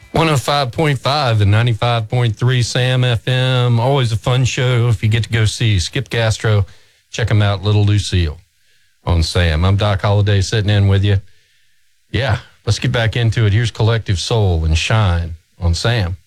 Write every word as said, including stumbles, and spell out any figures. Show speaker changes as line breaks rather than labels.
one oh five point five and ninety-five point three Sam F M. Always a fun show if you get to go see Skip Gastro. Check them out, Little Lucille on Sam. I'm Doc Holliday sitting in with you. Yeah, let's get back into it. Here's Collective Soul and Shine on Sam.